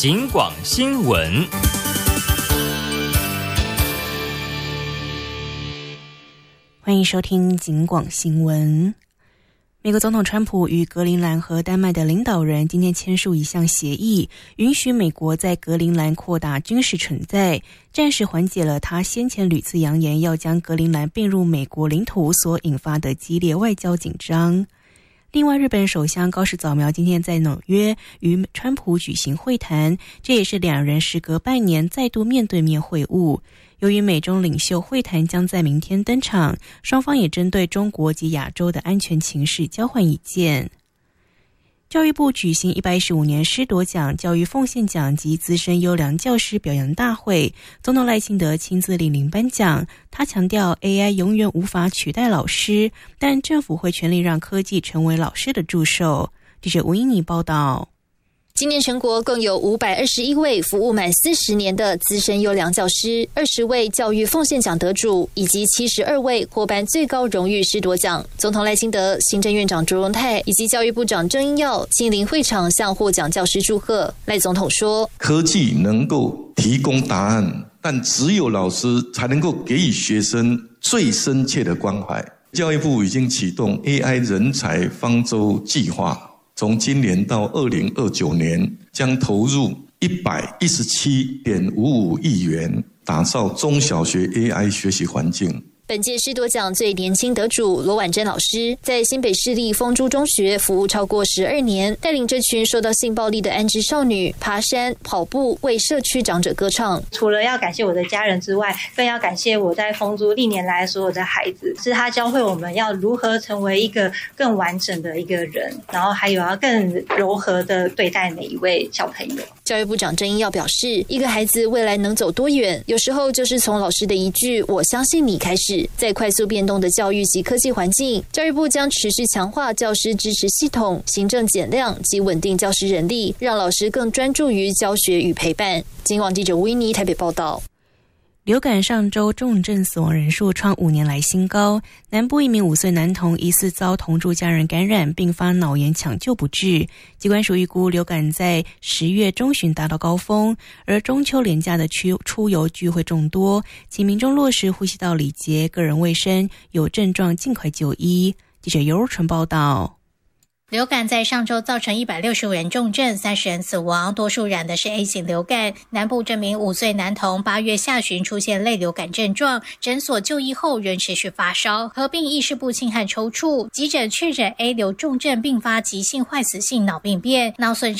警广新闻。 欢迎收听警广新闻。美国总统川普与格陵兰和丹麦的领导人今天签署一项协议，允许美国在格陵兰扩大军事存在，暂时缓解了他先前屡次扬言要将格陵兰并入美国领土所引发的激烈外交紧张。另外，日本首相高市早苗今天在纽约与川普举行会谈，这也是两人时隔半年再度面对面会晤。由于美中领袖会谈将在明天登场，双方也针对中国及亚洲的安全情势交换意见。教育部举行115年师铎奖、教育奉献奖及资深优良教师表扬大会，总统赖清德亲自莅临颁奖。他强调 AI 永远无法取代老师，但政府会全力让科技成为老师的助手。记者吴英妮报道。 今年全国共有521位服务满40年的资深优良教师，20位教育奉献奖得主，以及72位获颁最高荣誉师铎奖。总统赖清德、行政院长卓荣泰以及教育部长郑英耀亲临会场向获奖教师祝贺。赖总统说： 科技能够提供答案，但只有老师才能够给予学生最深切的关怀。教育部已经启动 AI 人才方舟计划，从今年到2029年，将投入117.55亿元，打造中小学 AI 学习环境。 本届师铎奖最年轻得主罗婉珍老师，在新北市立丰珠中学服务超过12年，带领这群受到性暴力的安置少女爬山、跑步，为社区长者歌唱。 除了要感谢我的家人之外，更要感谢我在丰珠历年来所有的孩子，是他教会我们要如何成为一个更完整的一个人，然后还有要更柔和的对待每一位小朋友。 教育部长郑英耀表示，一个孩子未来能走多远，有时候就是从老师的一句“我相信你”开始。在快速变动的教育及科技环境，教育部将持续强化教师支持系统、行政减量及稳定教师人力，让老师更专注于教学与陪伴。警广记者吴依妮台北报道。 流感上周重症死亡人数创5年来新高，南部一名5岁男童疑似遭同住家人感染，并发脑炎抢救不治。疾管署预估流感在10月中旬达到高峰，而中秋连假的出游聚会众多，请民众落实呼吸道礼节、个人卫生，有症状尽快就医。记者尤若纯报道。 流感在上周造成165人重症，30人死亡，多数染的是 A 型流感。南部这名5岁男童8月下旬出现类流感症状，诊所就医后仍持续发烧，合并意识不清和抽搐，急诊确诊 A 流重症并发急性坏死性脑病变，脑损